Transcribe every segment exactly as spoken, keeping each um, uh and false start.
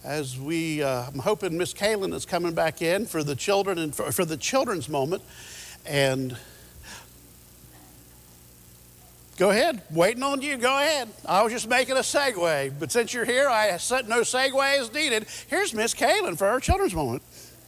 as we, uh, I'm hoping Miss Kaylin is coming back in for the children and for, for the children's moment. And go ahead, waiting on you, go ahead. I was just making a segue, but since you're here, I said no segue is needed. Here's Miss Kaylin for our children's moment.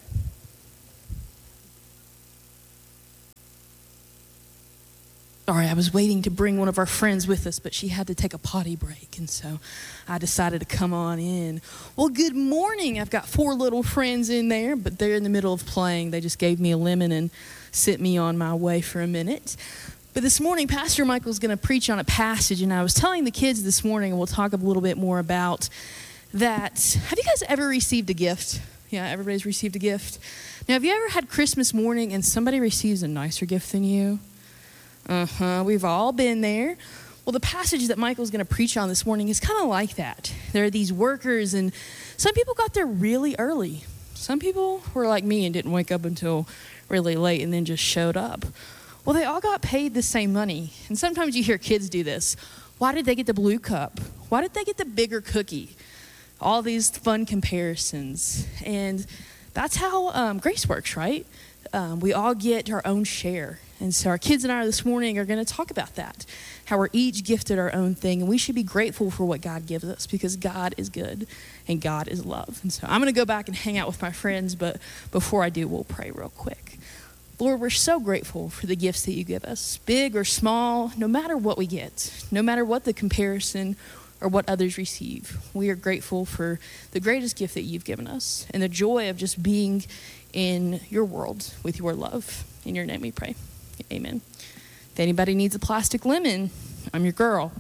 Sorry, I was waiting to bring one of our friends with us, but she had to take a potty break, and so I decided to come on in. Well, good morning. I've got four little friends in there, but they're in the middle of playing. They just gave me a lemon and sent me on my way for a minute. But this morning, Pastor Michael's going to preach on a passage, and I was telling the kids this morning, and we'll talk a little bit more about that. Have you guys ever received a gift? Yeah, everybody's received a gift. Now, have you ever had Christmas morning and somebody receives a nicer gift than you? Uh-huh, we've all been there. Well, the passage that Michael's going to preach on this morning is kind of like that. There are these workers, and some people got there really early. Some people were like me and didn't wake up until really late and then just showed up. Well, they all got paid the same money. And sometimes you hear kids do this. Why did they get the blue cup? Why did they get the bigger cookie? All these fun comparisons. And that's how um, grace works, right? Um, we all get our own share. And so our kids and I this morning are going to talk about that, how we're each gifted our own thing, and we should be grateful for what God gives us because God is good and God is love. And so I'm going to go back and hang out with my friends, but before I do, we'll pray real quick. Lord, we're so grateful for the gifts that you give us, big or small, no matter what we get, no matter what the comparison or what others receive. We are grateful for the greatest gift that you've given us and the joy of just being in your world with your love. In your name we pray. Amen. If anybody needs a plastic lemon, I'm your girl.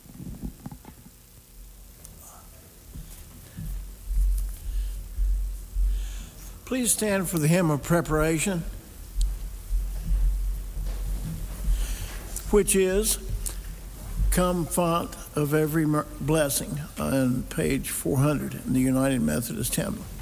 Please stand for the hymn of preparation, which is Come Font of Every Blessing on page four hundred in the United Methodist Hymnal.